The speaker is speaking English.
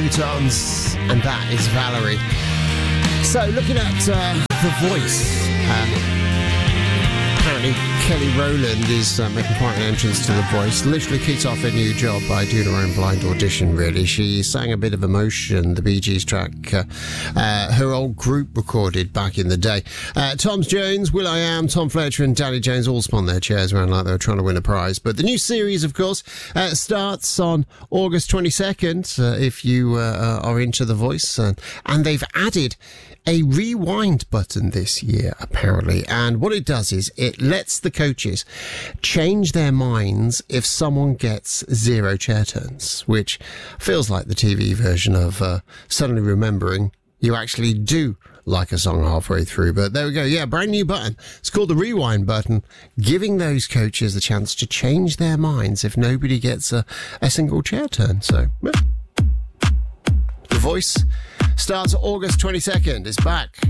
Teutons, and that is Valerie. So, looking at The Voice, apparently Kelly Rowland is making quite an entrance to The Voice. Literally kicked off a new job by doing her own blind audition, really. She sang a bit of Emotion, the Bee Gees track her old group recorded back in the day. Tom Jones, Will.i.am, Tom Fletcher and Danny Jones all spun their chairs around like they were trying to win a prize. But the new series, of course, starts on August 22nd, if you are into The Voice. And they've added a rewind button this year, apparently. And what it does is it lets the coaches change their minds if someone gets 0 chair turns, which feels like the TV version of suddenly remembering you actually do like a song halfway through. But there we go. Yeah, brand new button. It's called the rewind button, giving those coaches the chance to change their minds if nobody gets a single chair turn. So, yeah. The Voice starts August 22nd. It's back.